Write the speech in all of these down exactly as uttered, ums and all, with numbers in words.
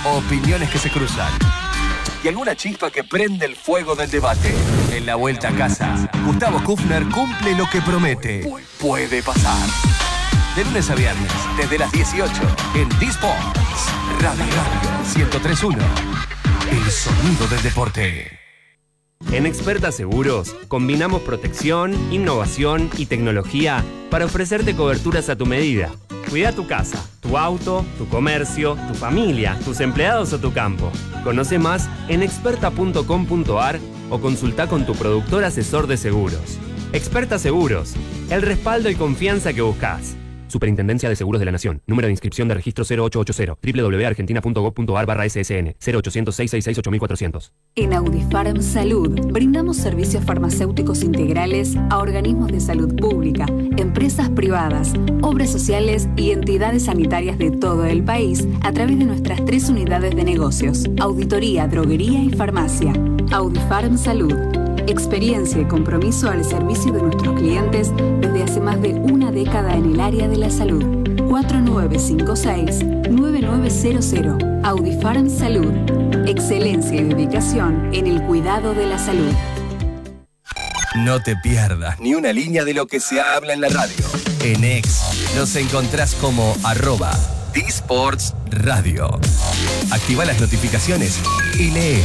opiniones que se cruzan y alguna chispa que prende el fuego del debate. En la vuelta a casa, Gustavo Kufner cumple lo que promete. Puede pasar. De lunes a viernes, desde las dieciocho, en D-Sports Radio ciento tres punto uno. El sonido del deporte. En Experta Seguros, combinamos protección, innovación y tecnología para ofrecerte coberturas a tu medida. Cuida tu casa, tu auto, tu comercio, tu familia, tus empleados o tu campo. Conoce más en experta punto com punto a r o consulta con tu productor asesor de seguros. Experta Seguros, el respaldo y confianza que buscas. Superintendencia de Seguros de la Nación. Número de inscripción de registro cero ocho ocho cero. doble u doble u doble u punto argentina punto gob punto a r barra S S N. cero ochocientos, seiscientos sesenta y seis, ocho mil cuatrocientos. En Audifarm Salud brindamos servicios farmacéuticos integrales a organismos de salud pública, empresas privadas, obras sociales y entidades sanitarias de todo el país a través de nuestras tres unidades de negocios: auditoría, droguería y farmacia. Audifarm Salud. Experiencia y compromiso al servicio de nuestros clientes desde hace más de una década en el área de la salud. cuatro nueve cinco seis, nueve nueve cero cero. Audifarm Salud. Excelencia y dedicación en el cuidado de la salud. No te pierdas ni una línea de lo que se habla en la radio. En X nos encontrás como arroba D-Sports Radio. Activa las notificaciones y lee.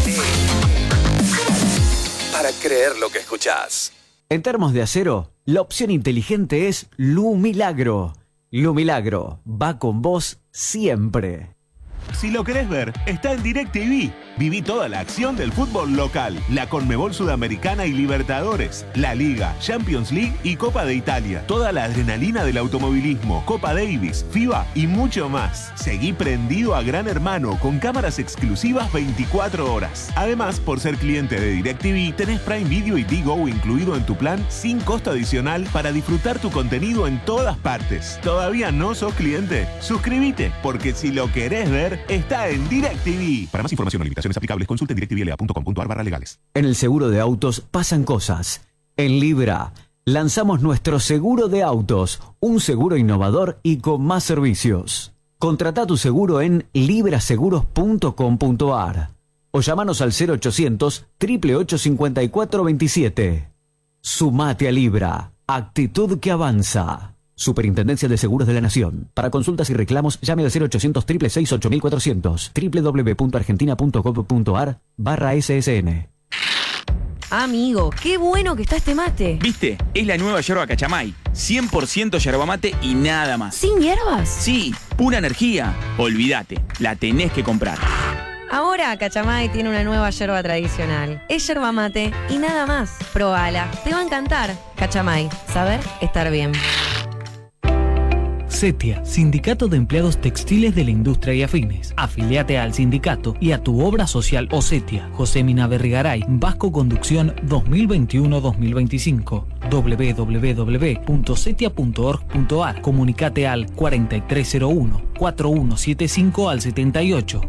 Para creer lo que escuchás. En Termos de Acero, la opción inteligente es Lu Milagro. Lu Milagro va con vos siempre. Si lo querés ver, está en DirecTV. Viví toda la acción del fútbol local, la Conmebol Sudamericana y Libertadores, la Liga, Champions League y Copa de Italia. Toda la adrenalina del automovilismo, Copa Davis, FIBA y mucho más. Seguí prendido a Gran Hermano con cámaras exclusivas veinticuatro horas. Además, por ser cliente de DirecTV, tenés Prime Video y Digo incluido en tu plan sin costo adicional para disfrutar tu contenido en todas partes. ¿Todavía no sos cliente? Suscríbete, porque si lo querés ver, está en DirecTV. Para más información o limitaciones aplicables, consulte en directivl a punto com punto a r barra legales. En el seguro de autos pasan cosas. En Libra lanzamos nuestro seguro de autos, un seguro innovador y con más servicios. Contrata tu seguro en libra seguros punto com punto a r o llamanos al cero ochocientos, ocho ocho ocho, cinco cuatro dos siete. Sumate a Libra, actitud que avanza. Superintendencia de Seguros de la Nación. Para consultas y reclamos, llame al cero ochocientos, seis seis seis, ocho cuatro cero cero. doble u doble u doble u punto argentina punto gob punto a r barra S S N. Amigo, qué bueno que está este mate. ¿Viste? Es la nueva yerba Cachamay. cien por ciento yerba mate y nada más. ¿Sin hierbas? Sí, pura energía. Olvídate, la tenés que comprar. Ahora Cachamay tiene una nueva yerba tradicional. Es yerba mate y nada más. Probala, te va a encantar. Cachamay, saber estar bien. CETIA, Sindicato de Empleados Textiles de la Industria y Afines. Afiliate al sindicato y a tu obra social o CETIA. José Mina Berrigaray, Vasco Conducción dos mil veintiuno dos mil veinticinco. doble u doble u doble u punto cetia punto org punto a r. Comunicate al cuarenta y tres cero uno, cuarenta y uno setenta y cinco al setenta y ocho.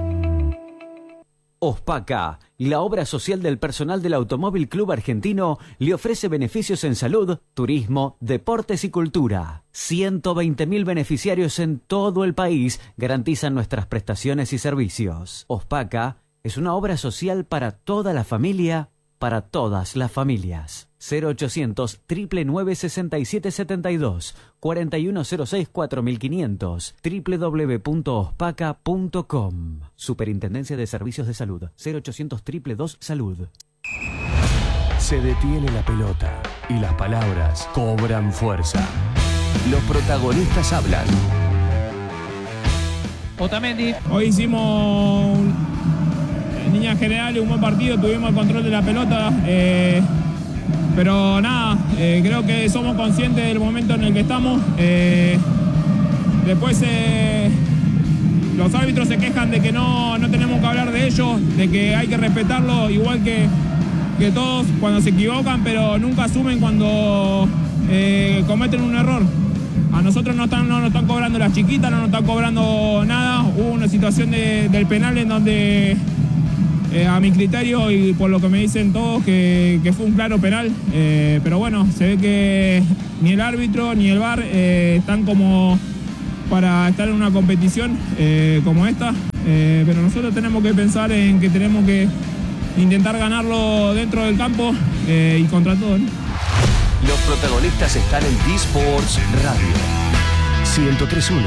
Ospaca, la obra social del personal del Automóvil Club Argentino, le ofrece beneficios en salud, turismo, deportes y cultura. ciento veinte mil beneficiarios en todo el país garantizan nuestras prestaciones y servicios. Ospaca es una obra social para toda la familia, para todas las familias. cero ochocientos, nueve nueve sesenta y siete setenta y dos, cuarenta y uno cero seis, cuatro mil quinientos, doble u doble u doble u punto ospaca punto com. Superintendencia de Servicios de Salud. cero ochocientos, dos dos dos, salud. Se detiene la pelota y las palabras cobran fuerza. Los protagonistas hablan. Otamendi. Hoy hicimos, en líneas generales, un buen partido, tuvimos el control de la pelota. Eh, pero nada, eh, creo que somos conscientes del momento en el que estamos. Eh, después eh, los árbitros se quejan de que no, no tenemos que hablar de ellos, de que hay que respetarlo igual que, que todos cuando se equivocan, pero nunca asumen cuando eh, cometen un error. A nosotros no, están, no nos están cobrando las chiquitas, no nos están cobrando nada. Hubo una situación de, del penal en donde, eh, a mi criterio y por lo que me dicen todos, que, que fue un claro penal. Eh, pero bueno, se ve que ni el árbitro ni el V A R eh, están como para estar en una competición eh, como esta. eh, pero nosotros tenemos que pensar en que tenemos que intentar ganarlo dentro del campo eh, y contra todo, ¿no? Los protagonistas están en D-Sports Radio ciento tres punto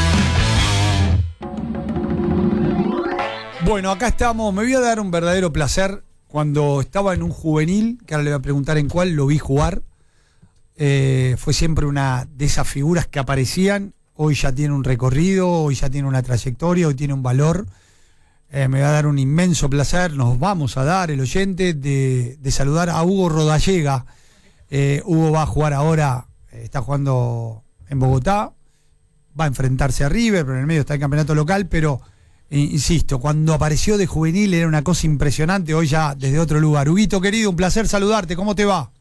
uno. Bueno, acá estamos. Me voy a dar un verdadero placer. Cuando estaba en un juvenil, que ahora le voy a preguntar en cuál, lo vi jugar. Eh, fue siempre una de esas figuras que aparecían. Hoy ya tiene un recorrido, hoy ya tiene una trayectoria, hoy tiene un valor. Eh, me va a dar un inmenso placer, nos vamos a dar, el oyente, de, de saludar a Hugo Rodallega. Eh, Hugo va a jugar ahora, eh, está jugando en Bogotá, va a enfrentarse a River, pero en el medio está el campeonato local, pero... Insisto, cuando apareció de juvenil era una cosa impresionante, hoy ya desde otro lugar. Huguito, querido, un placer saludarte, ¿cómo te va?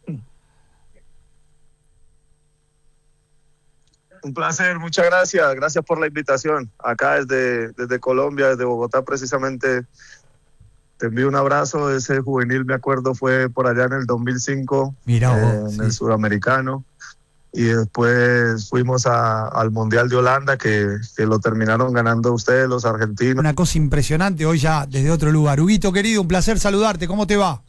Un placer, muchas gracias, gracias por la invitación. Acá desde, desde Colombia, desde Bogotá precisamente, te envío un abrazo. Ese juvenil, me acuerdo, fue por allá en el dos mil cinco, Mirá vos, eh, en sí. el Sudamericano. Y después fuimos a, al Mundial de Holanda, que, que lo terminaron ganando ustedes, los argentinos. Una cosa impresionante, hoy ya desde otro lugar. Huguito, querido, un placer saludarte, ¿cómo te va?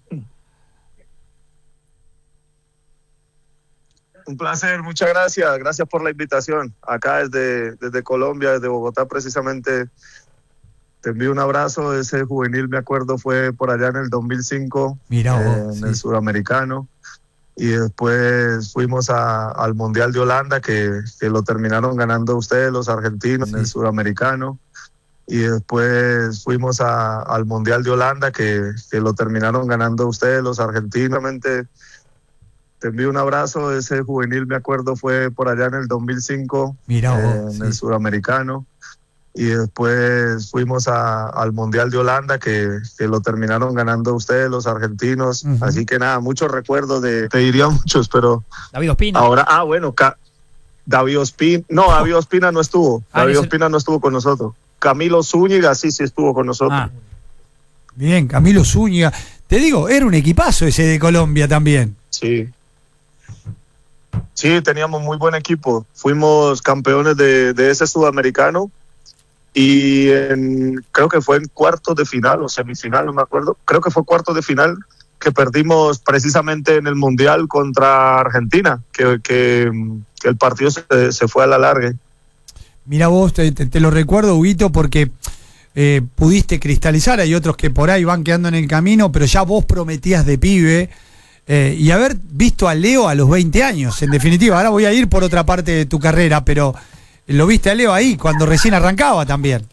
Un placer, muchas gracias, gracias por la invitación. Acá desde, desde Colombia, desde Bogotá precisamente, te envío un abrazo. Ese juvenil, me acuerdo, fue por allá en el dos mil cinco, Mirá eh, vos, en sí. el Sudamericano. Y después fuimos a, al Mundial de Holanda, que, que lo terminaron ganando ustedes, los argentinos, Sí. en el Sudamericano. Y después fuimos a, al Mundial de Holanda, que, que lo terminaron ganando ustedes, los argentinos. Te envío un abrazo. Ese juvenil, me acuerdo, fue por allá en el dos mil cinco, Mirá eh, vos, en sí. el Sudamericano. Y después fuimos a, al Mundial de Holanda, que, que lo terminaron ganando ustedes, los argentinos. Ujú. Así que nada, muchos recuerdos de, te diría muchos, pero David Ospina. ahora, ah, bueno, Ca- David Ospina, no, David Ospina no estuvo, Ah, David ese- Ospina no estuvo con nosotros. Camilo Zúñiga sí, sí estuvo con nosotros. Ah, Bien, Camilo Zúñiga. Te digo, era un equipazo ese de Colombia también. Sí. Sí, teníamos muy buen equipo. Fuimos campeones de, de ese sudamericano. Y en, creo que fue en cuartos de final o semifinal, no me acuerdo. Creo que fue cuartos de final que perdimos precisamente en el Mundial contra Argentina, que, que, que el partido se, se fue a la larga. Mira vos, te, te, te lo recuerdo, Huguito, porque eh, pudiste cristalizar. Hay otros que por ahí van quedando en el camino, pero ya vos prometías de pibe. Eh, y haber visto a Leo a los veinte años, en definitiva. Ahora voy a ir por otra parte de tu carrera, pero... Lo viste a Leo ahí, cuando recién arrancaba también.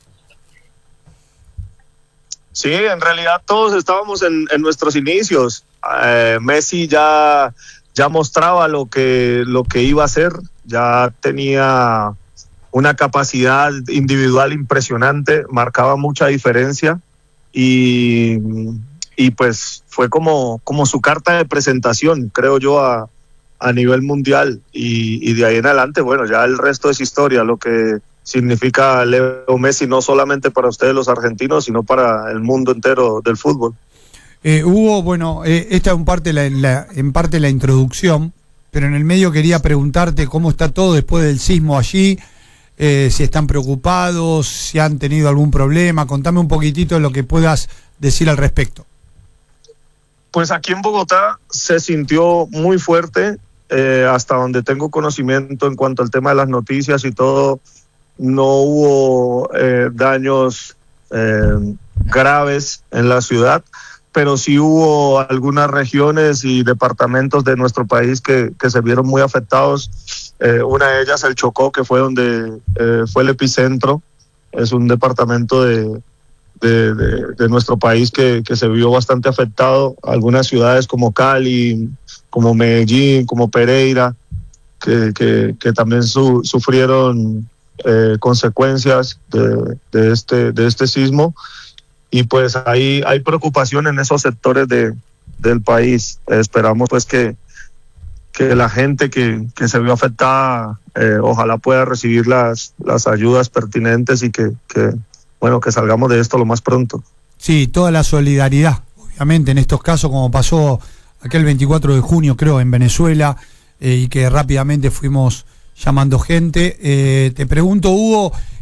Sí, en realidad todos estábamos en, en nuestros inicios. Eh, Messi ya, ya mostraba lo que, lo que iba a hacer, ya tenía una capacidad individual impresionante, marcaba mucha diferencia y, y pues fue como, como su carta de presentación, creo yo, a a nivel mundial y, y de ahí en adelante, bueno, ya el resto es historia, lo que significa Leo Messi no solamente para ustedes los argentinos, sino para el mundo entero del fútbol. Eh, Hugo, bueno, eh, esta es un parte la, la, en parte la introducción, pero en el medio quería preguntarte cómo está todo después del sismo allí, eh, si están preocupados, si han tenido algún problema, contame un poquitito lo que puedas decir al respecto. Pues aquí en Bogotá se sintió muy fuerte. Eh, hasta donde tengo conocimiento en cuanto al tema de las noticias y todo, no hubo eh, daños eh, graves en la ciudad, pero sí hubo algunas regiones y departamentos de nuestro país que, que se vieron muy afectados. Eh, una de ellas, el Chocó, que fue donde eh, fue el epicentro. Es un departamento de, de, de, de nuestro país que, que se vio bastante afectado. Algunas ciudades como Cali, como Medellín, como Pereira, que, que, que también su, sufrieron eh, consecuencias de, de, este, de este sismo. Y pues hay, hay preocupación en esos sectores de, del país. Eh, esperamos pues que, que la gente que, que se vio afectada, eh, ojalá pueda recibir las, las ayudas pertinentes y que, que, bueno, que salgamos de esto lo más pronto. Sí, toda la solidaridad, obviamente, en estos casos, como pasó aquel veinticuatro de junio, creo, en Venezuela, eh, y que rápidamente fuimos llamando gente. Eh, te pregunto, Hugo,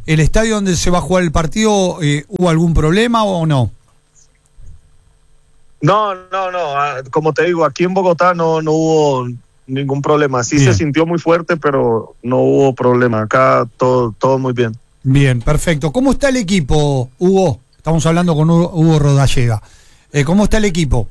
¿El estadio donde se va a jugar el partido, eh, hubo algún problema o no? No, no, no. ah, Como te digo, aquí en Bogotá no, no hubo ningún problema. Sí Bien. se sintió muy fuerte, pero no hubo problema. Acá todo, todo muy bien. Bien, perfecto. ¿Cómo está el equipo, Hugo? Estamos hablando con Hugo, Hugo Rodallega. Eh, ¿Cómo está el equipo?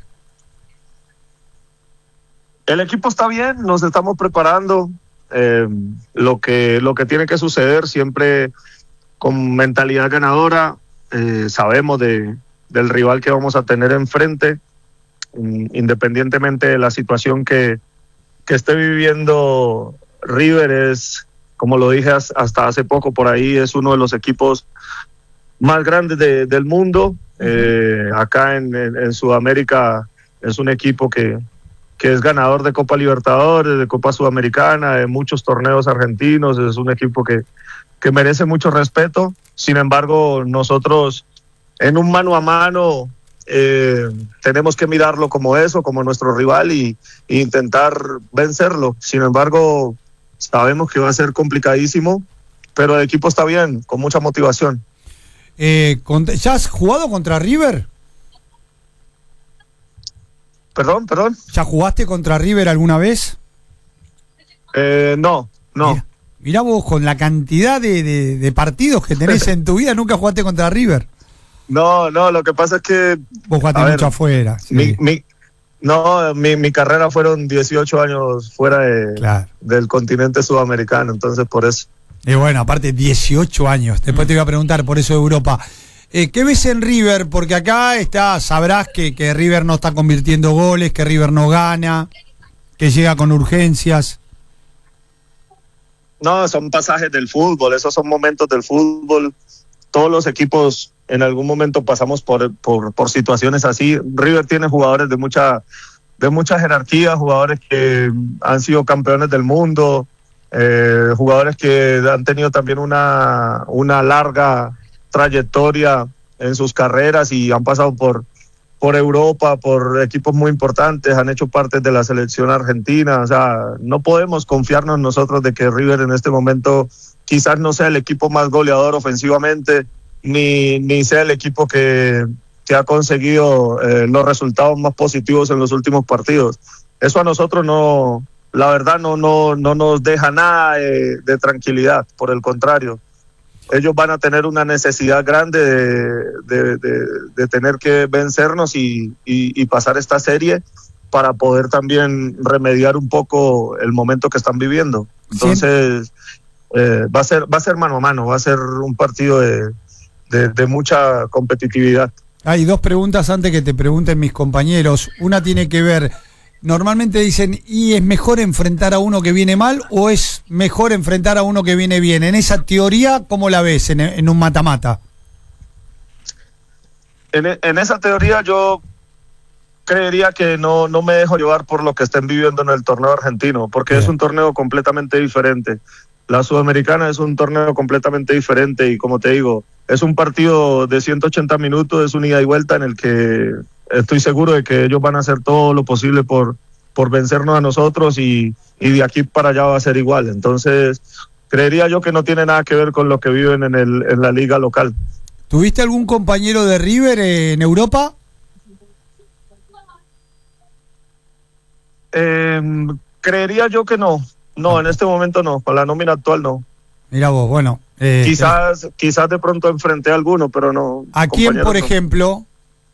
El equipo está bien, nos estamos preparando. eh, lo que lo que tiene que suceder siempre con mentalidad ganadora. eh, sabemos de, del rival que vamos a tener enfrente, in- independientemente de la situación que, que esté viviendo River. Es, como lo dije as- hasta hace poco por ahí, es uno de los equipos más grandes de- del mundo. Eh, acá en, en, en Sudamérica es un equipo que, que es ganador de Copa Libertadores, de Copa Sudamericana, de muchos torneos argentinos. Es un equipo que, que merece mucho respeto. Sin embargo, nosotros en un mano a mano eh, tenemos que mirarlo como eso, como nuestro rival, y, e intentar vencerlo. Sin embargo, sabemos que va a ser complicadísimo, pero el equipo está bien, con mucha motivación. Eh, cont- ¿Ya has jugado contra River? Perdón, perdón. ¿Ya jugaste contra River alguna vez? Eh, no, no. Mirá, mirá vos, con la cantidad de, de- de partidos que tenés en tu vida, nunca jugaste contra River. No, no, lo que pasa es que... Vos jugaste a ver, mucho afuera. Sí. Mi, mi- no, mi, mi carrera fueron dieciocho años fuera de, Claro. del continente sudamericano, entonces por eso. Y bueno, aparte dieciocho años. Después te iba a preguntar por eso de Europa. Eh, ¿Qué ves en River? Porque acá está, sabrás que, que River no está convirtiendo goles, que River no gana, que llega con urgencias. No, son pasajes del fútbol, esos son momentos del fútbol. Todos los equipos en algún momento pasamos por, por, por situaciones así. River tiene jugadores de mucha, de mucha jerarquía, jugadores que han sido campeones del mundo, eh, jugadores que han tenido también una, una larga trayectoria en sus carreras y han pasado por, por Europa, por equipos muy importantes, han hecho parte de la selección argentina. O sea, no podemos confiarnos nosotros de que River en este momento quizás no sea el equipo más goleador ofensivamente, ni, ni sea el equipo que, que ha conseguido eh, los resultados más positivos en los últimos partidos. Eso a nosotros no, la verdad no, no, no nos deja nada de, de tranquilidad, por el contrario. Ellos van a tener una necesidad grande de, de, de, de tener que vencernos y, y, y pasar esta serie para poder también remediar un poco el momento que están viviendo. Entonces, eh, va a ser va a ser mano a mano, va a ser un partido de, de, de mucha competitividad. Hay dos preguntas antes que te pregunten mis compañeros. Una tiene que ver, normalmente dicen, ¿y es mejor enfrentar a uno que viene mal o es mejor enfrentar a uno que viene bien? En esa teoría, ¿cómo la ves en, en un mata-mata? En, en esa teoría yo creería que no, no me dejo llevar por lo que estén viviendo en el torneo argentino, porque Bien. es un torneo completamente diferente. La Sudamericana es un torneo completamente diferente y, como te digo, es un partido de ciento ochenta minutos, es un ida y vuelta en el que estoy seguro de que ellos van a hacer todo lo posible por, por vencernos a nosotros y, y de aquí para allá va a ser igual. Entonces, creería yo que no tiene nada que ver con lo que viven en, el, en la liga local. ¿Tuviste algún compañero de River en Europa? Eh, creería yo que no. No, en este momento no. Con la nómina actual no. Mira vos, bueno. Eh, quizás, quizás de pronto enfrenté a alguno, pero no. ¿A quién, compañeros, por no. ejemplo?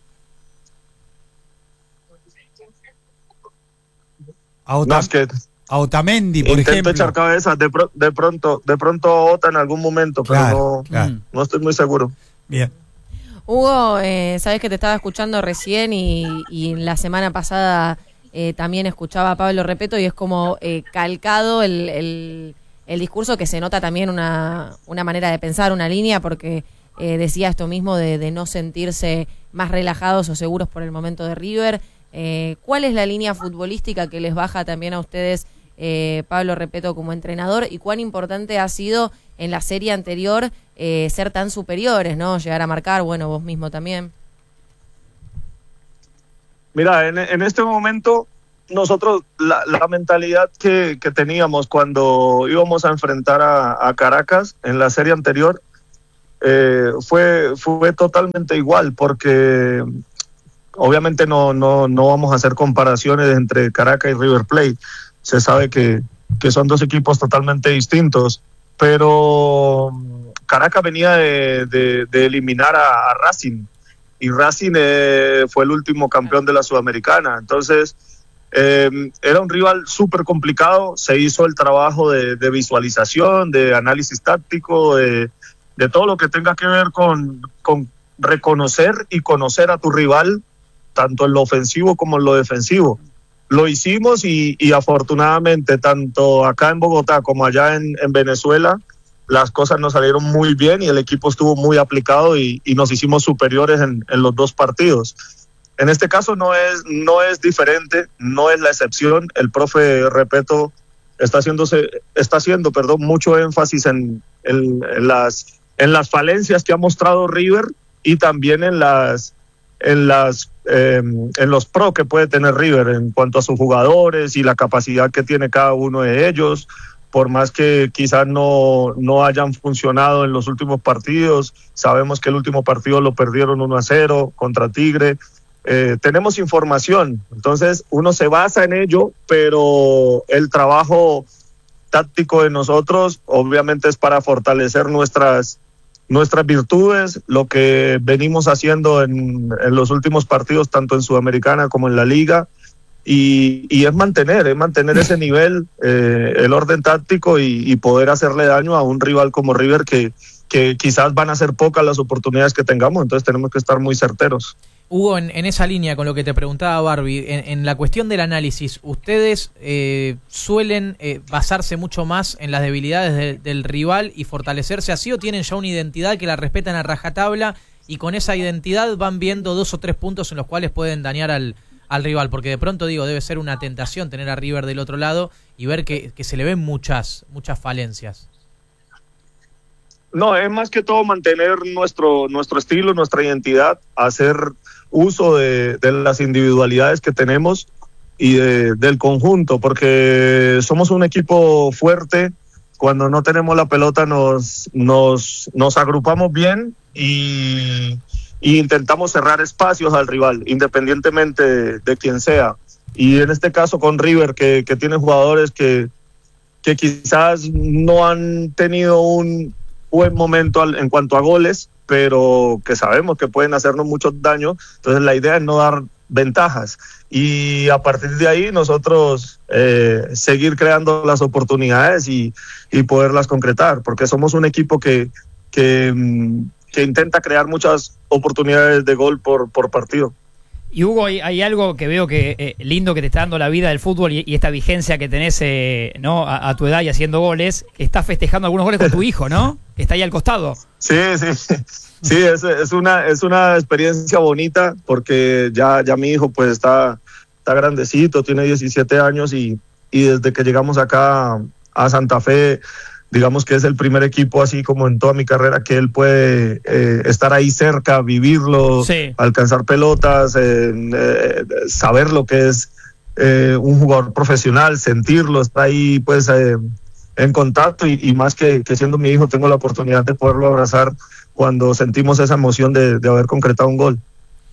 A, Ota- No, es que a Otamendi, por intento ejemplo. echar cabezas de, pro- de pronto, de pronto a Ota en algún momento, pero Claro, no, claro. no estoy muy seguro. Bien. Hugo, eh, sabes que te estaba escuchando recién y, y la semana pasada eh, también escuchaba a Pablo Repeto y es como eh, calcado el, el, el discurso, que se nota también una, una manera de pensar, una línea, porque eh, decía esto mismo de, de no sentirse más relajados o seguros por el momento de River. Eh, ¿Cuál es la línea futbolística que les baja también a ustedes, eh, Pablo Repeto, como entrenador, y cuán importante ha sido en la serie anterior eh, ser tan superiores, ¿no? Llegar a marcar, bueno, vos mismo también. Mira, en, en este momento nosotros la, la mentalidad que, que teníamos cuando íbamos a enfrentar a, a Caracas en la serie anterior eh, fue, fue totalmente igual, porque obviamente no, no, no vamos a hacer comparaciones entre Caracas y River Plate. Se sabe que, que son dos equipos totalmente distintos, pero Caracas venía de, de, de eliminar a, a Racing, y Racing eh, fue el último campeón de la Sudamericana. Entonces eh, era un rival súper complicado. Se hizo el trabajo de, de visualización, de análisis táctico, de, de todo lo que tenga que ver con, con reconocer y conocer a tu rival, tanto en lo ofensivo como en lo defensivo. Lo hicimos y, y afortunadamente tanto acá en Bogotá como allá en, en Venezuela las cosas nos salieron muy bien y el equipo estuvo muy aplicado y, y nos hicimos superiores en, en los dos partidos. En este caso no es, no es diferente, no es la excepción. El profe Repeto está haciéndose, está haciendo, perdón, mucho énfasis en, en, en las, en las falencias que ha mostrado River y también en las, en las, eh, en los pro que puede tener River en cuanto a sus jugadores y la capacidad que tiene cada uno de ellos. Por más que quizás no, no hayan funcionado en los últimos partidos, sabemos que el último partido lo perdieron uno a cero contra Tigre. Eh, tenemos información, entonces uno se basa en ello, pero el trabajo táctico de nosotros obviamente es para fortalecer nuestras, nuestras virtudes, lo que venimos haciendo en, en los últimos partidos, tanto en Sudamericana como en la Liga. Y, y es mantener, es mantener ese nivel, eh, el orden táctico y, y poder hacerle daño a un rival como River que, que quizás van a ser pocas las oportunidades que tengamos, entonces tenemos que estar muy certeros. Hugo, en, en esa línea con lo que te preguntaba Barbie, en, en la cuestión del análisis, ¿ustedes eh, suelen eh, basarse mucho más en las debilidades de, del rival y fortalecerse así, o tienen ya una identidad que la respetan a rajatabla y con esa identidad van viendo dos o tres puntos en los cuales pueden dañar al al rival? Porque de pronto, digo, debe ser una tentación tener a River del otro lado y ver que, que se le ven muchas, muchas falencias. No, es más que todo mantener nuestro, nuestro estilo, nuestra identidad, hacer uso de, de las individualidades que tenemos y de, del conjunto, porque somos un equipo fuerte. Cuando no tenemos la pelota nos, nos, nos agrupamos bien y... y intentamos cerrar espacios al rival, independientemente de, de quién sea. Y en este caso con River, que, que tiene jugadores que, que quizás no han tenido un buen momento al, en cuanto a goles, pero que sabemos que pueden hacernos mucho daño. Entonces la idea es no dar ventajas. Y a partir de ahí nosotros eh, seguir creando las oportunidades y, y poderlas concretar, porque somos un equipo que... que que intenta crear muchas oportunidades de gol por, por partido. Y Hugo, hay, hay algo que veo que eh, lindo que te está dando la vida del fútbol y, y esta vigencia que tenés eh, ¿no? a, a tu edad y haciendo goles. Estás festejando algunos goles con tu hijo, ¿no? Está ahí al costado. Sí, sí. Sí, es, es, una, es una experiencia bonita porque ya, ya mi hijo pues está, está grandecito, tiene diecisiete años y, y desde que llegamos acá a Santa Fe, digamos que es el primer equipo así como en toda mi carrera que él puede eh, estar ahí cerca, vivirlo, sí. alcanzar pelotas, eh, eh, saber lo que es eh, un jugador profesional, sentirlo, estar ahí pues eh, en contacto y, y más que, que siendo mi hijo tengo la oportunidad de poderlo abrazar cuando sentimos esa emoción de, de haber concretado un gol.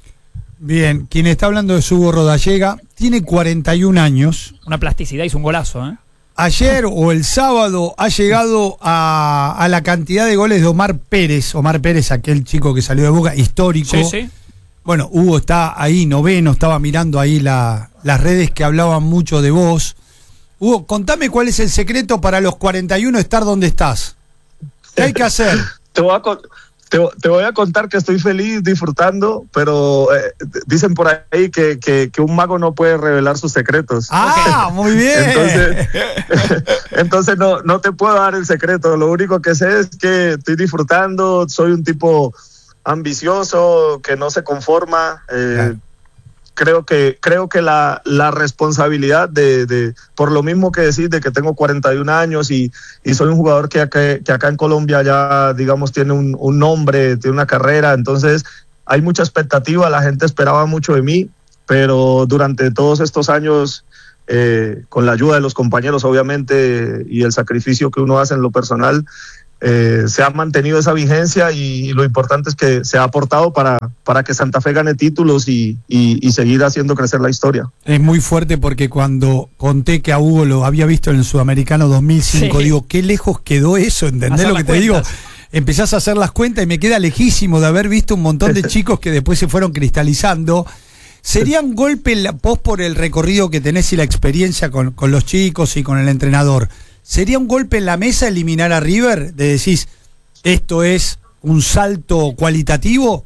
Bien, quien está hablando es Hugo Rodallega, tiene cuarenta y un años. Una plasticidad, hizo un golazo, ¿eh? Ayer o el sábado ha llegado a, a la cantidad de goles de Omar Pérez. Omar Pérez, aquel chico que salió de Boca, histórico. Sí, sí. Bueno, Hugo está ahí, noveno, estaba mirando ahí la, las redes que hablaban mucho de vos. Hugo, contame cuál es el secreto para los cuarenta y uno estar donde estás. ¿Qué hay que hacer? Te voy a, te, te voy a contar que estoy feliz, disfrutando, pero eh, dicen por ahí que, que, que un mago no puede revelar sus secretos. ¡Ah, muy bien! Entonces, entonces no, no te puedo dar el secreto. Lo único que sé es que estoy disfrutando, soy un tipo ambicioso, que no se conforma. Eh, claro. Creo que creo que la, la responsabilidad de, de, por lo mismo que decís, de que tengo cuarenta y un años y, y soy un jugador que acá, que acá en Colombia ya, digamos, tiene un, un nombre, tiene una carrera, entonces hay mucha expectativa, la gente esperaba mucho de mí, pero durante todos estos años, eh, con la ayuda de los compañeros, obviamente, y el sacrificio que uno hace en lo personal, eh, se ha mantenido esa vigencia y lo importante es que se ha aportado para, para que Santa Fe gane títulos y, y, y seguir haciendo crecer la historia. Es muy fuerte porque cuando conté que a Hugo lo había visto en el Sudamericano dos mil cinco, sí. digo, qué lejos quedó eso, ¿entendés lo que te digo? Empezás a hacer las cuentas y me queda lejísimo de haber visto un montón de chicos que después se fueron cristalizando. ¿Sería un golpe vos por el recorrido que tenés y la experiencia con, con los chicos y con el entrenador? ¿Sería un golpe en la mesa eliminar a River? De decís, ¿esto es un salto cualitativo?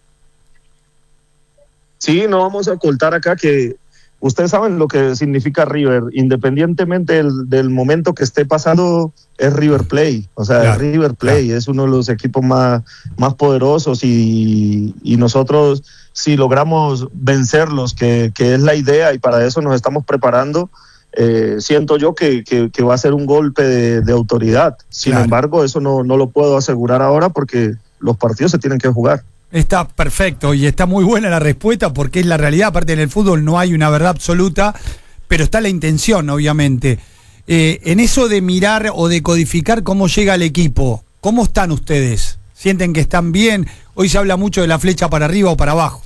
Sí, no vamos a ocultar acá que ustedes saben lo que significa River, independientemente del, del momento que esté pasando, es River Plate, o sea, claro, River Plate claro. es uno de los equipos más, más poderosos y, y nosotros si logramos vencerlos, que, que es la idea y para eso nos estamos preparando, eh, siento yo que, que, que va a ser un golpe de, de autoridad. Sin claro. embargo, eso no, no lo puedo asegurar ahora porque los partidos se tienen que jugar. Está perfecto y está muy buena la respuesta porque es la realidad. Aparte, en el fútbol no hay una verdad absoluta, pero está la intención, obviamente. Eh, en eso de mirar o de codificar cómo llega el equipo, ¿cómo están ustedes? ¿Sienten que están bien? Hoy se habla mucho de la flecha para arriba o para abajo.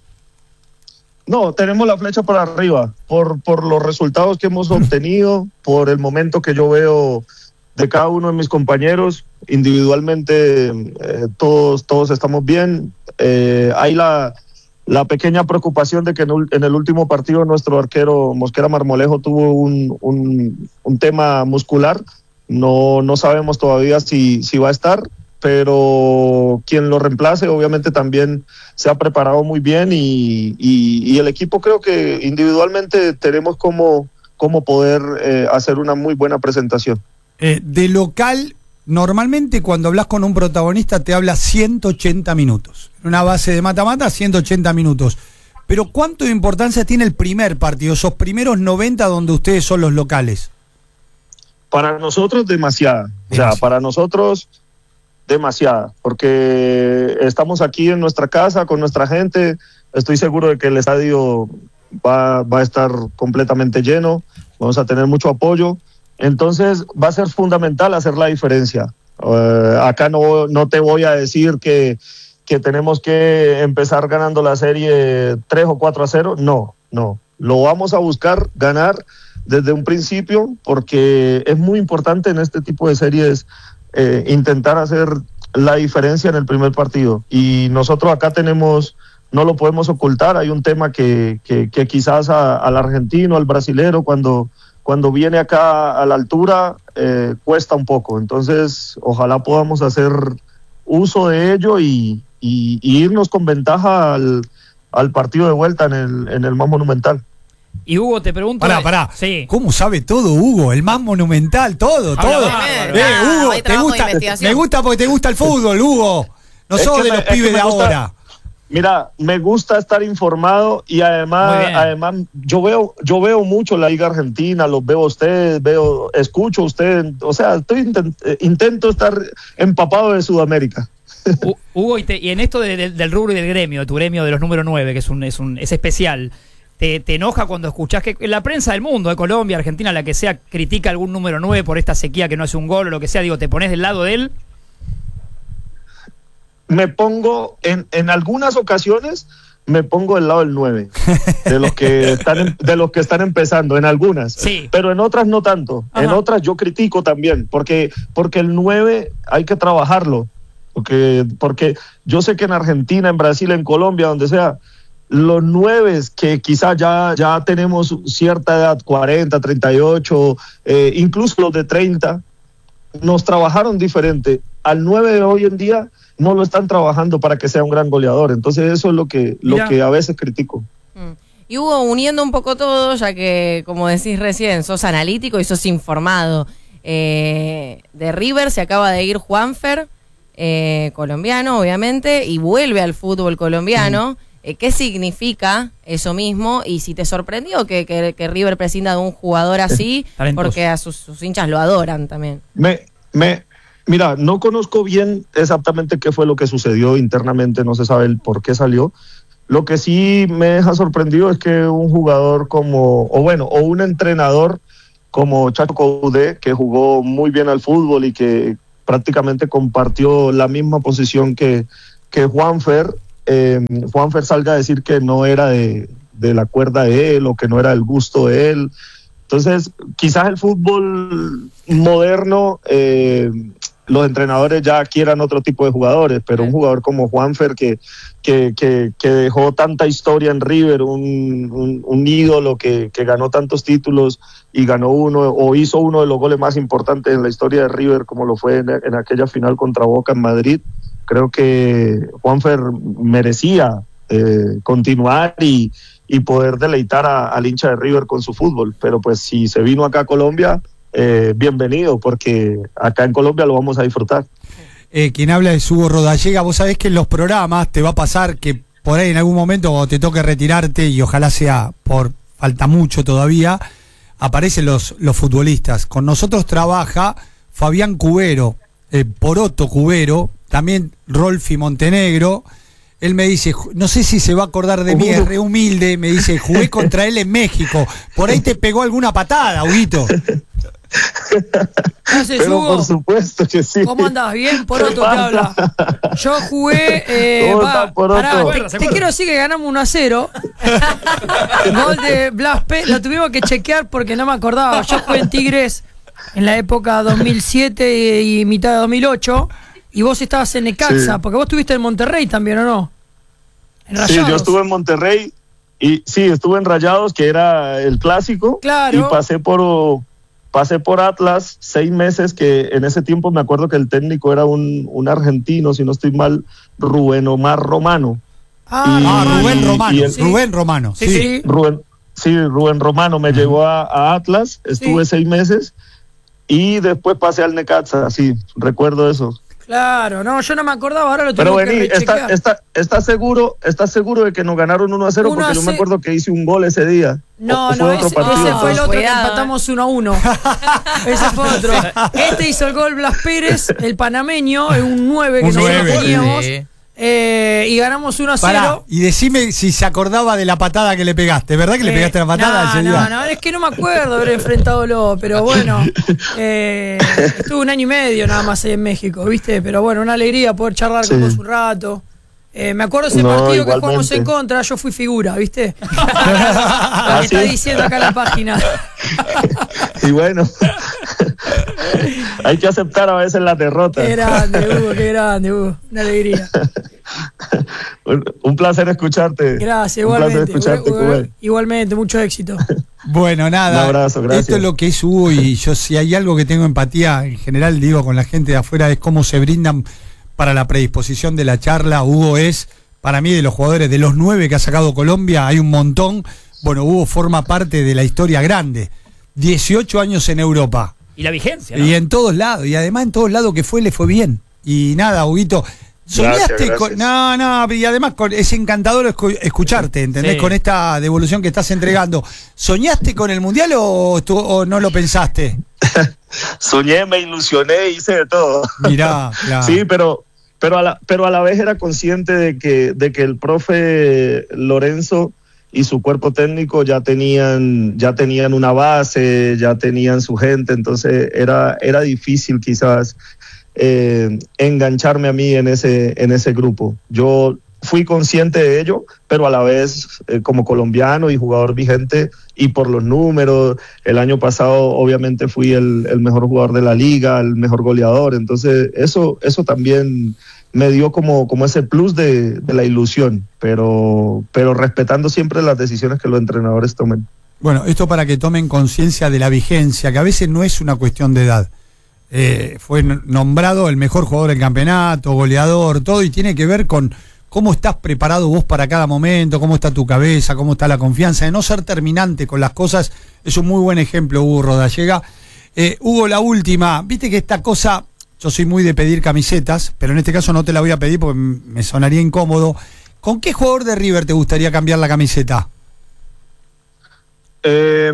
No, tenemos la flecha para arriba, por, por los resultados que hemos obtenido, por el momento que yo veo de cada uno de mis compañeros. Individualmente eh, todos, todos estamos bien. Eh, hay la, la pequeña preocupación de que en, en el último partido nuestro arquero Mosquera Marmolejo tuvo un, un, un tema muscular. No, no sabemos todavía si, si va a estar, pero quien lo reemplace obviamente también se ha preparado muy bien y, y, y el equipo creo que individualmente tenemos como, como poder eh, hacer una muy buena presentación. Eh, de local, normalmente cuando hablas con un protagonista te habla ciento ochenta minutos. En una base de mata-mata, ciento ochenta minutos. Pero ¿cuánto de importancia tiene el primer partido, esos primeros noventa donde ustedes son los locales? Para nosotros demasiada. O sea, para nosotros demasiada. Porque estamos aquí en nuestra casa con nuestra gente. Estoy seguro de que el estadio va, va a estar completamente lleno. Vamos a tener mucho apoyo. Entonces va a ser fundamental hacer la diferencia. Uh, acá no, no te voy a decir que, que tenemos que empezar ganando la serie tres o cuatro a cero. No, no. Lo vamos a buscar ganar desde un principio porque es muy importante en este tipo de series eh, intentar hacer la diferencia en el primer partido. Y nosotros acá tenemos, no lo podemos ocultar, hay un tema que, que, que quizás a, al argentino, al brasilero, cuando... cuando viene acá a la altura, eh, cuesta un poco. Entonces, ojalá podamos hacer uso de ello y, y, y irnos con ventaja al, al partido de vuelta en el, en el más monumental. Y Hugo, te pregunto... Pará, pará. Sí. ¿Cómo sabe todo Hugo? El más monumental, todo, Habla todo. bien, Eh, ah, Hugo, hay te trabajo de gusta, investigación. me gusta porque te gusta el fútbol, Hugo. No Es sos que de me- los es que pibes me de gusta- ahora. Mira, me gusta estar informado y Muy además, bien. además yo veo, yo veo mucho la Liga Argentina, los veo a ustedes, veo, escucho a ustedes, o sea, estoy intent- eh, intento estar empapado de Sudamérica. Hu- Hugo, y, te- y en esto de- de- del rubro y del gremio, de tu gremio de los número nueve, que es un es un es especial, ¿te, te enoja cuando escuchás que la prensa del mundo, de Colombia, Argentina, la que sea, critica algún número nueve por esta sequía que no hace un gol o lo que sea? Digo, ¿te pones del lado de él? Me pongo, en, en algunas ocasiones, me pongo del lado del nueve, de los que están em- de los que están empezando, en algunas, Sí. pero en otras no tanto. En Ajá. otras yo critico también, porque, porque el nueve hay que trabajarlo, porque, porque yo sé que en Argentina, en Brasil, en Colombia, donde sea, los nueves que quizás ya, ya tenemos cierta edad, cuarenta, treinta y ocho, eh, incluso los de treinta, nos trabajaron diferente. Al nueve de hoy en día no lo están trabajando para que sea un gran goleador. Entonces eso es lo que, lo Mira. que a veces critico. Mm. Y Hugo, uniendo un poco todo, ya que, como decís recién, sos analítico y sos informado. Eh, de River se acaba de ir Juanfer, eh, colombiano, obviamente, y vuelve al fútbol colombiano. Eh, ¿Qué significa eso mismo? Y si te sorprendió que, que, que River prescinda de un jugador así, Talentoso. porque a sus, sus hinchas lo adoran también. Me, me, mira, no conozco bien exactamente qué fue lo que sucedió internamente, no se sabe el por qué salió. Lo que sí me deja sorprendido es que un jugador como, o bueno, o un entrenador como Chacho Coudet, que jugó muy bien al fútbol y que prácticamente compartió la misma posición que, que Juanfer. Eh, Juanfer salga a decir que no era de, de la cuerda de él o que no era del gusto de él. Entonces, quizás el fútbol moderno, eh, los entrenadores ya quieran otro tipo de jugadores, pero un jugador como Juanfer que, que, que, que dejó tanta historia en River, un, un, un ídolo que, que ganó tantos títulos y ganó uno o hizo uno de los goles más importantes en la historia de River, como lo fue en, en aquella final contra Boca en Madrid. Creo que Juanfer merecía eh, continuar y, y poder deleitar a, al hincha de River con su fútbol, pero pues si se vino acá a Colombia, eh, bienvenido, porque acá en Colombia lo vamos a disfrutar. Eh, quien habla es Hugo Rodallega. Vos sabés que en los programas te va a pasar que por ahí en algún momento te toque retirarte, y ojalá sea por falta mucho todavía, aparecen los, los futbolistas. Con nosotros trabaja Fabián Cubero, eh, Poroto Cubero, también Rolfi Montenegro. Él me dice, no sé si se va a acordar de mí, es re humilde, me dice, jugué contra él en México. Por ahí te pegó alguna patada, Huguito. Pero por supuesto que sí. ¿Cómo andás? ¿Bien? Poroto te habla. Yo jugué. Eh, va, pará, te, te quiero decir que ganamos uno a cero. Gol de Blas Pérez. Lo tuvimos que chequear porque no me acordaba. Yo jugué en Tigres en la época dos mil siete y mitad de dos mil ocho. Y vos estabas en Necaxa, sí. Porque vos estuviste en Monterrey también, ¿o no? En sí, yo estuve en Monterrey y sí, estuve en Rayados, que era el clásico. Claro. Y pasé por pasé por Atlas seis meses, que en ese tiempo me acuerdo que el técnico era un, un argentino, si no estoy mal, Rubén Omar Romano. Ah, y, ah Rubén Romano, el, sí. Rubén Romano, sí. sí. sí. Rubén, sí, Rubén Romano me uh-huh. llevó a, a Atlas, estuve sí. seis meses y después pasé al Necaxa, sí, recuerdo eso. Claro, no, yo no me acordaba, ahora lo tengo Pero vení, que rechequear. ¿estás está, está seguro, está seguro de que nos ganaron uno a cero? Porque yo me acuerdo que hice un gol ese día. No, o, o no, ese, ese fue el otro Cuidado, que empatamos uno a uno. Ese fue otro. Este hizo el gol Blas Pérez, el panameño, un nueve que nosotros teníamos. Sí. Eh, y ganamos uno a cero. Pará, y decime si se acordaba de la patada que le pegaste. ¿Verdad que eh, le pegaste la patada? No, ese no, día? no, es que no me acuerdo haber enfrentado, pero bueno, eh, estuve un año y medio nada más ahí en México, ¿viste? Pero bueno, una alegría poder charlar sí. con vos un rato. Eh, me acuerdo ese no, partido igualmente. Que jugamos en contra, yo fui figura, ¿viste? Lo que ¿Ah, está sí? diciendo acá la página. Y bueno, hay que aceptar a veces la derrota. Qué grande, Hugo, qué grande, Hugo. Una alegría. un, un placer escucharte. Gracias, igualmente. Un placer escucharte, Hugo, igualmente, mucho éxito. Bueno, nada. Un abrazo, gracias. Esto es lo que es Hugo, y yo si hay algo que tengo empatía en general, digo, con la gente de afuera, es cómo se brindan para la predisposición de la charla. Hugo es, para mí, de los jugadores, de los nueve que ha sacado Colombia, hay un montón. Bueno, Hugo forma parte de la historia grande. dieciocho años en Europa. Y la vigencia, ¿no? Y en todos lados. Y además en todos lados que fue, le fue bien. Y nada, Huguito, soñaste gracias, gracias. con... No, no, y además con, es encantador escucharte, ¿entendés? Sí. Con esta devolución que estás entregando. ¿Soñaste con el Mundial o, tú, o no lo pensaste? Soñé, me ilusioné, hice de todo. Mirá, claro. Sí, pero... Pero a, la, pero a la vez era consciente de que, de que el profe Lorenzo y su cuerpo técnico ya tenían, ya tenían una base, ya tenían su gente, entonces era, era difícil quizás eh, engancharme a mí en ese, en ese grupo. Yo fui consciente de ello, pero a la vez eh, como colombiano y jugador vigente y por los números, el año pasado obviamente fui el, el mejor jugador de la liga, el mejor goleador, entonces eso, eso también me dio como, como ese plus de, de la ilusión, pero, pero respetando siempre las decisiones que los entrenadores tomen. Bueno, esto para que tomen conciencia de la vigencia, que a veces no es una cuestión de edad. Eh, fue nombrado el mejor jugador del campeonato, goleador, todo, y tiene que ver con cómo estás preparado vos para cada momento, cómo está tu cabeza, cómo está la confianza, de no ser terminante con las cosas. Es un muy buen ejemplo, Hugo Rodallega. Eh, Hugo, la última, viste que esta cosa, yo soy muy de pedir camisetas, pero en este caso no te la voy a pedir porque me sonaría incómodo. ¿Con qué jugador de River te gustaría cambiar la camiseta? Eh,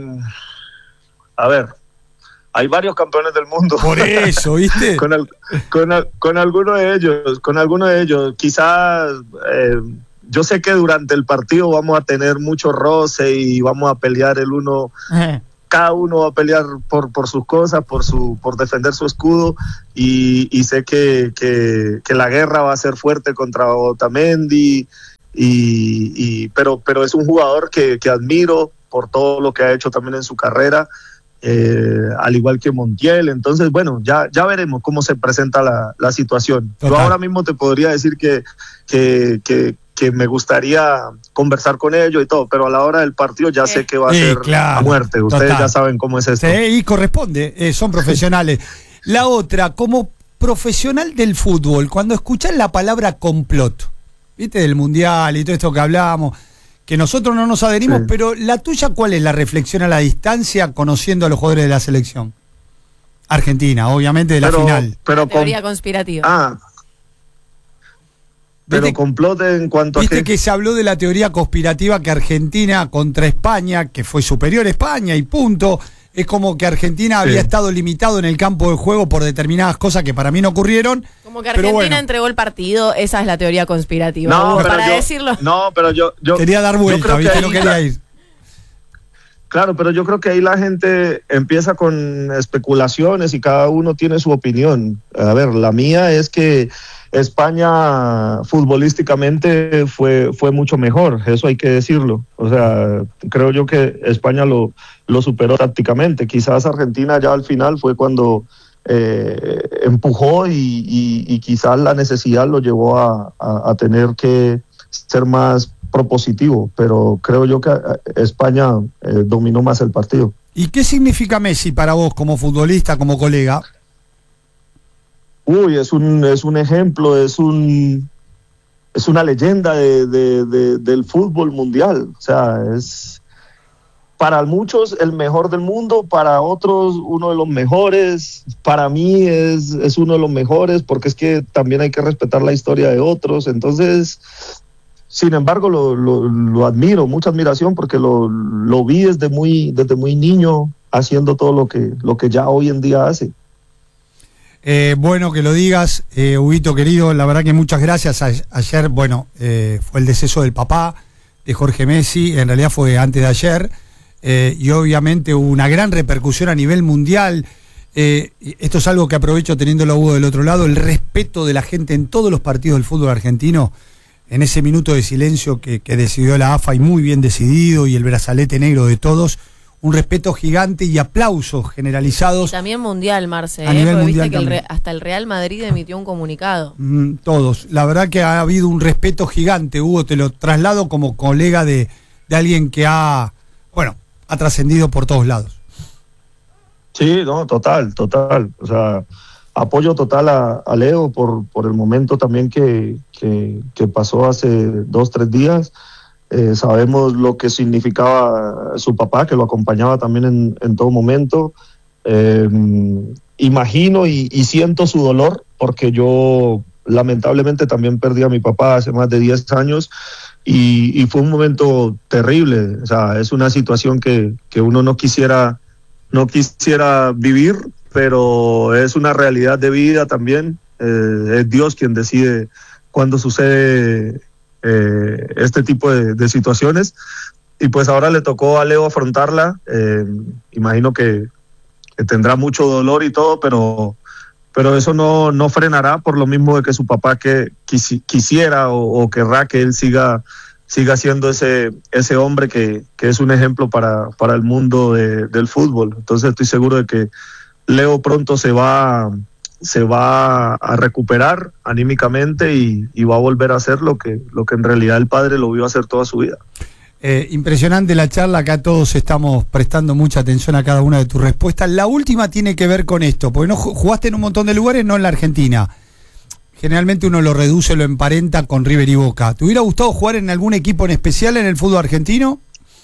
a ver, hay varios campeones del mundo. Por eso, ¿viste? con, el, con, el, con alguno de ellos, con alguno de ellos. Quizás, eh, yo sé que durante el partido vamos a tener mucho roce y vamos a pelear el uno, cada uno va a pelear por, por sus cosas, por su por defender su escudo, y, y sé que, que, que la guerra va a ser fuerte contra Otamendi, y, y, pero, pero es un jugador que, que admiro por todo lo que ha hecho también en su carrera, eh, al igual que Montiel. Entonces, bueno, ya, ya veremos cómo se presenta la, la situación. Total. Yo ahora mismo te podría decir que, que, que que me gustaría conversar con ellos y todo, pero a la hora del partido ya sé que va a Sí, ser claro, a muerte. Ustedes total. ya saben cómo es esto. Sí, y corresponde, eh, son profesionales. La otra, como profesional del fútbol, cuando escuchás la palabra complot, viste, del mundial y todo esto que hablábamos, que nosotros no nos adherimos, Sí. pero la tuya, ¿cuál es la reflexión a la distancia conociendo a los jugadores de la selección? Argentina, obviamente, de la Pero- final. pero La teoría conspirativa. Ah, pero complot en cuanto a Viste qué. que se habló de la teoría conspirativa que Argentina contra España, que fue superior a España y punto. Es como que Argentina Sí. había estado limitado en el campo de juego por determinadas cosas que para mí no ocurrieron. Como que pero Argentina bueno. entregó el partido, esa es la teoría conspirativa. No, Hugo, pero para yo- decirlo. No, pero yo, yo Quería dar yo vuelta, creo que ¿viste? ahí No quería la- ir. Claro, pero yo creo que ahí la gente empieza con especulaciones y cada uno tiene su opinión. A ver, la mía es que España futbolísticamente fue, fue mucho mejor, eso hay que decirlo. O sea, creo yo que España lo, lo superó tácticamente. Quizás Argentina ya al final fue cuando eh, empujó y, y, y quizás la necesidad lo llevó a, a, a tener que ser más propositivo, pero creo yo que eh, España eh, dominó más el partido. ¿Y qué significa Messi para vos como futbolista, como colega? Uy, es un, es un ejemplo, es un es una leyenda de, de, de, del fútbol mundial. O sea, es para muchos el mejor del mundo, para otros uno de los mejores. Para mí es, es uno de los mejores, porque es que también hay que respetar la historia de otros. Entonces, sin embargo, lo, lo, lo admiro, mucha admiración, porque lo, lo vi desde muy, desde muy niño haciendo todo lo que, lo que ya hoy en día hace. Eh, bueno que lo digas, eh, Huguito querido, la verdad que muchas gracias. A- ayer, bueno, eh, fue el deceso del papá de Jorge Messi, en realidad fue antes de ayer, eh, y obviamente hubo una gran repercusión a nivel mundial. Eh, y esto es algo que aprovecho teniéndolo a Hugo del otro lado, el respeto de la gente en todos los partidos del fútbol argentino, en ese minuto de silencio que, que decidió la A F A y muy bien decidido, y el brazalete negro de todos, un respeto gigante y aplausos generalizados. Y también mundial, Marce, A ¿eh? nivel Porque mundial viste que el también. Re- hasta el Real Madrid emitió un comunicado. Mm, todos. La verdad que ha habido un respeto gigante, Hugo, te lo traslado como colega de, de alguien que ha, bueno, ha trascendido por todos lados. Sí, no, total, total. O sea, apoyo total a, a Leo por, por el momento también que, que, que pasó hace dos, tres días. Eh, sabemos lo que significaba su papá, que lo acompañaba también en, en todo momento. Eh, imagino y, y siento su dolor, porque yo lamentablemente también perdí a mi papá hace más de diez años, y, y fue un momento terrible. O sea, es una situación que, que uno no quisiera, no quisiera vivir, pero es una realidad de vida también. Eh, es Dios quien decide cuándo sucede Eh, este tipo de, de situaciones, y pues ahora le tocó a Leo afrontarla. Eh, imagino que, que tendrá mucho dolor y todo, pero pero eso no, no frenará, por lo mismo de que su papá que quisi, quisiera o, o querrá que él siga siga siendo ese ese hombre que, que es un ejemplo para, para el mundo de, del fútbol. Entonces estoy seguro de que Leo pronto se va se va a recuperar anímicamente y, y va a volver a hacer lo que, lo que en realidad el padre lo vio hacer toda su vida. Eh, impresionante la charla, acá todos estamos prestando mucha atención a cada una de tus respuestas. La última tiene que ver con esto, porque no jugaste en un montón de lugares, no en la Argentina. Generalmente uno lo reduce, lo emparenta con River y Boca. ¿Te hubiera gustado jugar en algún equipo en especial en el fútbol argentino?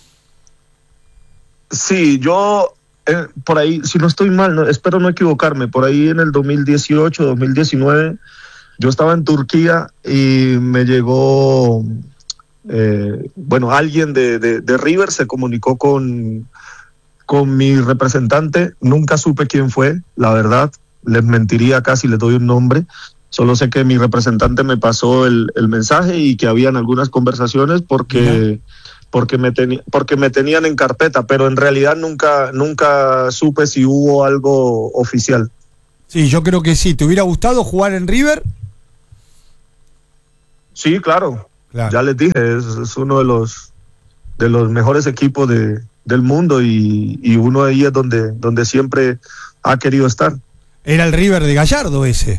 Sí, yo eh, por ahí, si no estoy mal, no, espero no equivocarme, por ahí en el dos mil dieciocho, dos mil diecinueve, yo estaba en Turquía y me llegó, eh, bueno, alguien de, de, de River se comunicó con, con mi representante. Nunca supe quién fue, la verdad, les mentiría acá si les doy un nombre. Solo sé que mi representante me pasó el, el mensaje y que habían algunas conversaciones porque porque me, teni- porque me tenían en carpeta, pero en realidad nunca, nunca supe si hubo algo oficial. Sí, yo creo que sí. ¿Te hubiera gustado jugar en River? Sí, claro. claro. Ya les dije, es, es uno de los, de los mejores equipos de, del mundo y, y uno de ahí es donde, donde siempre ha querido estar. Era el River de Gallardo ese.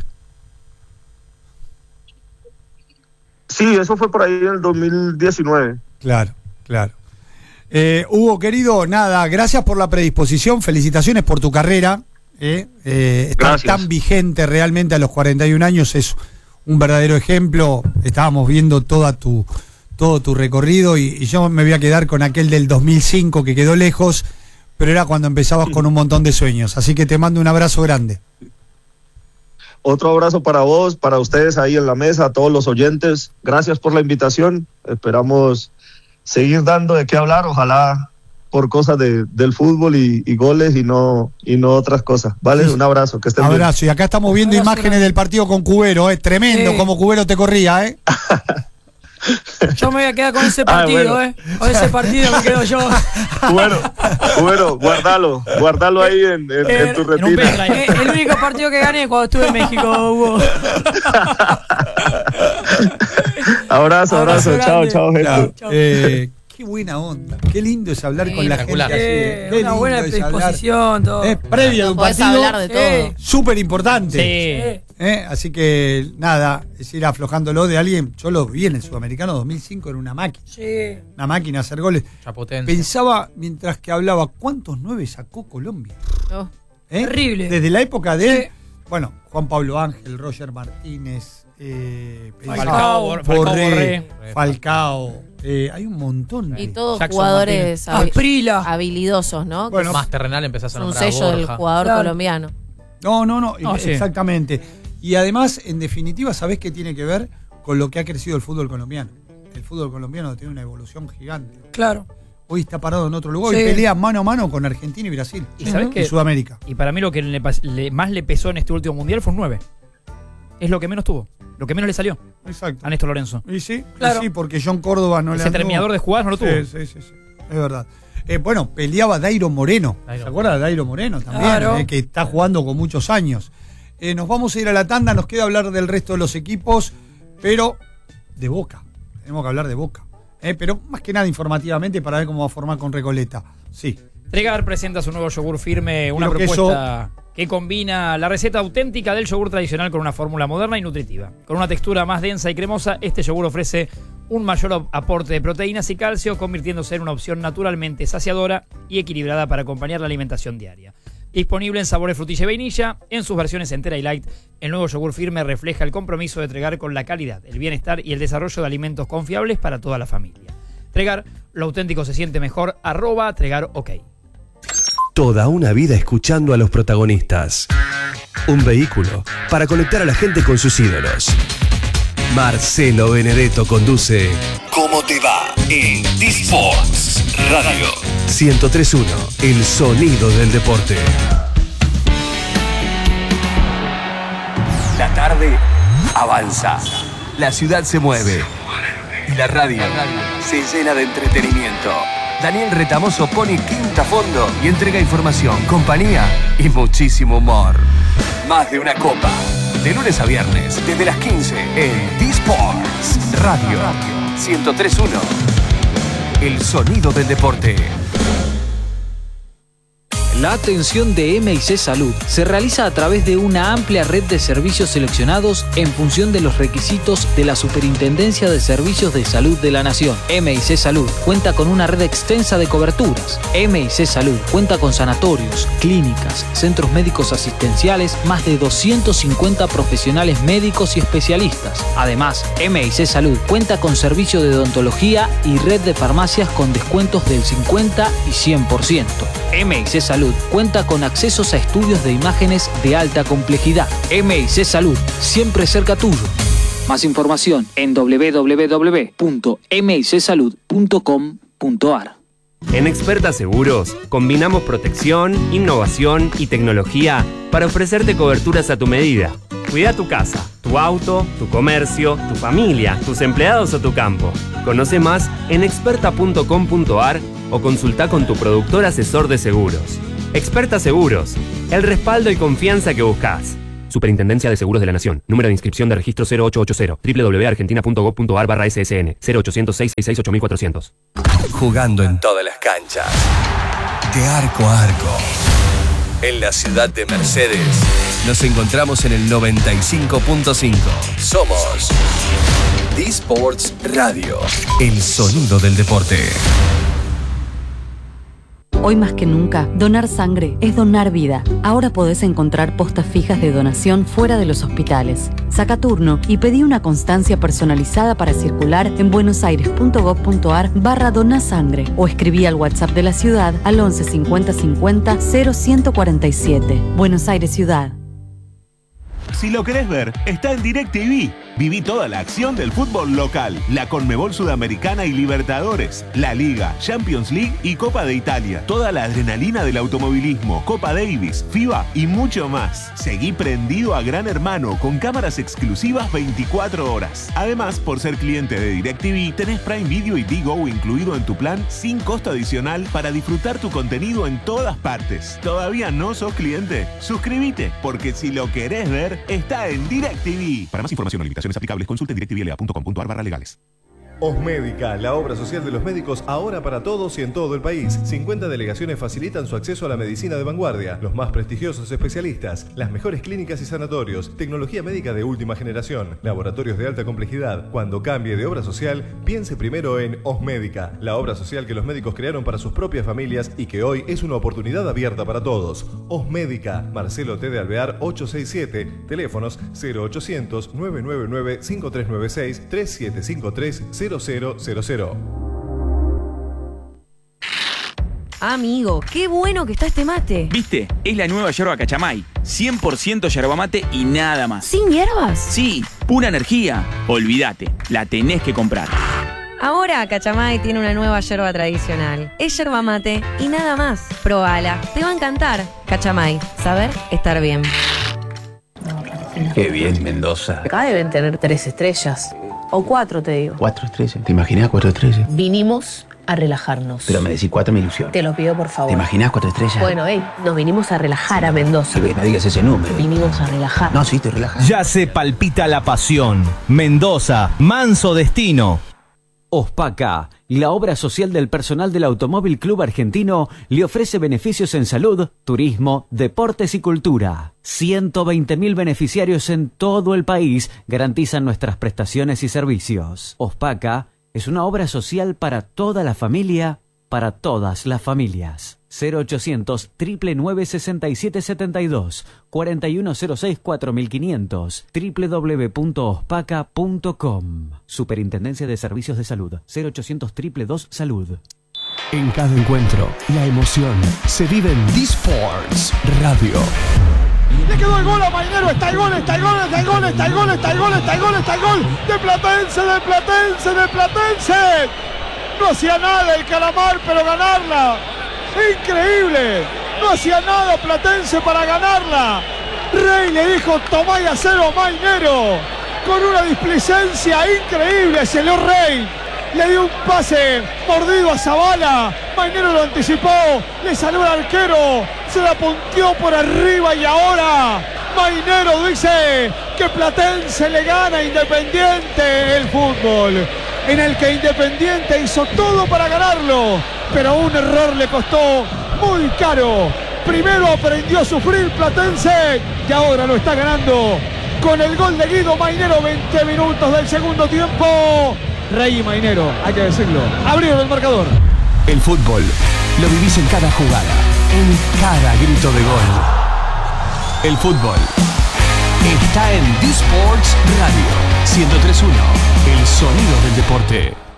Sí, eso fue por ahí en el dos mil diecinueve. Claro, claro. Eh, Hugo, querido, nada, gracias por la predisposición, felicitaciones por tu carrera. Eh, eh, estar tan vigente realmente a los cuarenta y un años es un verdadero ejemplo. Estábamos viendo toda tu, todo tu recorrido y, y yo me voy a quedar con aquel del dos mil cinco que quedó lejos, pero era cuando empezabas con un montón de sueños. Así que te mando un abrazo grande. Otro abrazo para vos, para ustedes ahí en la mesa, a todos los oyentes. Gracias por la invitación. Esperamos seguir dando de qué hablar, ojalá por cosas de, del fútbol y, y goles y no y no otras cosas. Vale, sí. Un abrazo, que estén abrazo. Bien. Y acá estamos viendo abrazo, imágenes abrazo. del partido con Cubero, es eh. tremendo sí. como Cubero te corría, ¿eh? Yo me voy a quedar con ese partido, ah, bueno. ¿eh? Con ese partido me quedo yo. Bueno, bueno, guardalo, guardalo ahí en, en, eh, en tu retina. Eh, el único partido que gané cuando estuve en México, Hugo. Abrazo, abrazo, chao, chao, gente. Chao. Eh, qué buena onda, qué lindo es hablar sí, con la gente así. Eh, qué una buena predisposición, todo. Es previo de un partido. Hablar de todo. Eh, súper importante. Sí. Eh, así que nada, es ir aflojándolo de alguien. Yo lo vi en el Sudamericano dos mil cinco, era una máquina. Sí. Una máquina hacer goles. Pensaba mientras que hablaba, ¿cuántos nueve sacó Colombia? Oh. ¿Eh? Terrible. Desde la época de sí. bueno, Juan Pablo Ángel, Roger Martínez, eh, Falcao, Borré, Borré, Falcao. Eh, hay un montón. Y todos Jackson jugadores habi- habilidosos, ¿no? Bueno, más terrenal empezás a nombrar un sello del jugador claro. colombiano. No, no, no, oh, exactamente. Sí. Y además, en definitiva, ¿sabés qué tiene que ver con lo que ha crecido el fútbol colombiano? El fútbol colombiano tiene una evolución gigante. Claro. Hoy está parado en otro lugar sí. y pelea mano a mano con Argentina y Brasil. ¿Y sabés en que, Sudamérica. Y para mí lo que le, le, más le pesó en este último mundial fue un nueve. Es lo que menos tuvo. Lo que menos le salió. Exacto. A Néstor Lorenzo. Y sí, claro. y sí, porque John Córdoba no Ese le andó. terminador de jugadas no lo tuvo. Sí, sí, sí, sí. Es verdad. Eh, bueno, peleaba Dairo Moreno. Dairo. ¿Se acuerda de Dairo Moreno también? Claro. Eh, que está jugando con muchos años. Eh, nos vamos a ir a la tanda, nos queda hablar del resto de los equipos, pero de Boca. Tenemos que hablar de Boca. Eh, pero más que nada informativamente para ver cómo va a formar con Recoleta. Sí. Tregar presenta su nuevo yogur firme, una propuesta que combina la receta auténtica del yogur tradicional con una fórmula moderna y nutritiva. Con una textura más densa y cremosa, este yogur ofrece un mayor aporte de proteínas y calcio, convirtiéndose en una opción naturalmente saciadora y equilibrada para acompañar la alimentación diaria. Disponible en sabores frutilla y vainilla, en sus versiones entera y light, el nuevo yogur firme refleja el compromiso de Tregar con la calidad, el bienestar y el desarrollo de alimentos confiables para toda la familia. Tregar, lo auténtico se siente mejor, arroba Tregar OK. Toda una vida escuchando a los protagonistas. Un vehículo para conectar a la gente con sus ídolos. Marcelo Benedetto conduce ¿Cómo te va? En D-Sports Radio ciento tres punto uno, el sonido del deporte. La tarde avanza. La ciudad se mueve. Y la radio se llena de entretenimiento. Daniel Retamoso pone quinta a fondo y entrega información, compañía y muchísimo humor. Más de una copa. De lunes a viernes, desde las quince, en D-Sports Radio ciento tres punto uno. El sonido del deporte. La atención de M I C Salud se realiza a través de una amplia red de servicios seleccionados en función de los requisitos de la Superintendencia de Servicios de Salud de la Nación. M I C Salud cuenta con una red extensa de coberturas. M I C Salud cuenta con sanatorios, clínicas, centros médicos asistenciales, más de doscientos cincuenta profesionales médicos y especialistas. Además, M I C Salud cuenta con servicio de odontología y red de farmacias con descuentos del cincuenta y cien por ciento. M I C Salud cuenta con accesos a estudios de imágenes de alta complejidad. M I C Salud, siempre cerca tuyo. Más información en doble u doble u doble u punto m i c salud punto com punto a r. En Experta Seguros, combinamos protección, innovación y tecnología para ofrecerte coberturas a tu medida. Cuida tu casa, tu auto, tu comercio, tu familia, tus empleados o tu campo. Conoce más en experta punto com punto a r o consulta con tu productor asesor de seguros. Experta Seguros, el respaldo y confianza que buscas. Superintendencia de Seguros de la Nación. Número de inscripción de registro cero ocho ocho cero. doble u doble u doble u punto argentina punto gob punto a r barra S S N. cero ochocientos seis sesenta y seis ocho mil cuatrocientos. Jugando en todas las canchas. De arco a arco. En la ciudad de Mercedes. Nos encontramos en el noventa y cinco punto cinco. Somos D-Sports Radio. El sonido del deporte. Hoy más que nunca, donar sangre es donar vida. Ahora podés encontrar postas fijas de donación fuera de los hospitales. Saca turno y pedí una constancia personalizada para circular en buenosaires punto gob punto a r barra donasangre o escribí al WhatsApp de la ciudad al once cincuenta cincuenta cero ciento cuarenta y siete. Buenos Aires Ciudad. Si lo querés ver, está en DirecTV. Viví toda la acción del fútbol local, la Conmebol Sudamericana y Libertadores, la Liga, Champions League y Copa de Italia. Toda la adrenalina del automovilismo, Copa Davis, FIBA y mucho más. Seguí prendido a Gran Hermano con cámaras exclusivas veinticuatro horas. Además, por ser cliente de DirecTV, tenés Prime Video y Digo incluido en tu plan sin costo adicional para disfrutar tu contenido en todas partes. ¿Todavía no sos cliente? Suscríbete, porque si lo querés ver, está en DirecTV. Para más información o limitaciones aplicables, consulte directivl a punto com punto a r barra legales. Osmédica, la obra social de los médicos ahora para todos y en todo el país. cincuenta delegaciones facilitan su acceso a la medicina de vanguardia, los más prestigiosos especialistas, las mejores clínicas y sanatorios, tecnología médica de última generación, laboratorios de alta complejidad. Cuando cambie de obra social, piense primero en Osmédica, la obra social que los médicos crearon para sus propias familias y que hoy es una oportunidad abierta para todos. Osmédica, Marcelo T. de Alvear ochocientos sesenta y siete, teléfonos cero ochocientos nueve nueve nueve cinco tres nueve seis tres siete cinco tres cero cero cero cero. Amigo, qué bueno que está este mate. ¿Viste? Es la nueva yerba Cachamay. cien por ciento yerba mate y nada más. ¿Sin hierbas? Sí, pura energía. Olvídate, la tenés que comprar. Ahora Cachamay tiene una nueva yerba tradicional. Es yerba mate y nada más. Probala, te va a encantar. Cachamay, saber estar bien. Qué bien, Mendoza. Acá deben tener tres estrellas. O cuatro, te digo. Cuatro estrellas. ¿Te imaginas cuatro estrellas? Vinimos a relajarnos. Pero me decís cuatro, me ilusión. Te lo pido, por favor. ¿Te imaginas cuatro estrellas? Bueno, hey, nos vinimos a relajar a Mendoza. Sí, no digas ese número. Vinimos a relajar. No, sí, te relajas. Ya se palpita la pasión. Mendoza, manso destino. Ospaca, la obra social del personal del Automóvil Club Argentino, le ofrece beneficios en salud, turismo, deportes y cultura. ciento veinte mil beneficiarios en todo el país garantizan nuestras prestaciones y servicios. Ospaca es una obra social para toda la familia, para todas las familias. cero ochocientos, nueve nueve sesenta y siete setenta y dos, cuarenta y uno cero seis cuatro mil quinientos, doble u doble u doble u punto ospaca punto com. Superintendencia de Servicios de Salud, cero ochocientos, dos dos Salud. En cada encuentro, la emoción se vive en D-Sports Radio. Le quedó el gol a Mainero, está el gol, está el gol, está el gol, está el gol, está el gol, está el gol, está el gol de Platense, de Platense, de Platense. No hacía nada el Calamar, pero ganarla. ¡Increíble! No hacía nada Platense para ganarla. Rey le dijo, tomá y hacelo a Mainero. Con una displicencia increíble, se lo Rey. Le dio un pase mordido a Zavala. Mainero lo anticipó, le salió al arquero, se la punteó por arriba y ahora Mainero dice que Platense le gana a Independiente el fútbol, en el que Independiente hizo todo para ganarlo, pero un error le costó muy caro. Primero aprendió a sufrir Platense y ahora lo está ganando con el gol de Guido Mainero, veinte minutos del segundo tiempo. Rey y Mainero, hay que decirlo, abrieron el marcador. El fútbol lo vivís en cada jugada, en cada grito de gol. El fútbol está en D-Sports Radio ciento tres punto uno, el sonido del deporte.